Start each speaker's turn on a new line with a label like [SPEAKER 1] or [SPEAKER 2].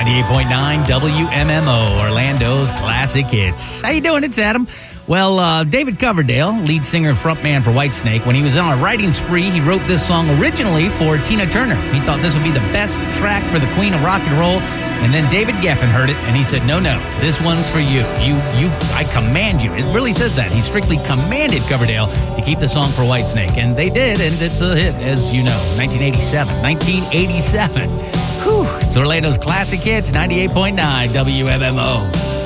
[SPEAKER 1] 98.9 WMMO, Orlando's classic hits. How you doing? It's Adam. Well, David Coverdale, lead singer and frontman for Whitesnake, when he was on a writing spree, he wrote this song originally for Tina Turner. He thought this would be the best track for the queen of rock and roll, and then David Geffen heard it, and he said, no, this one's for you. I command you. It really says that. He strictly commanded Coverdale to keep the song for Whitesnake, and they did, and it's a hit, as you know, 1987. Whew, it's Orlando's classic hits, 98.9 WMMO.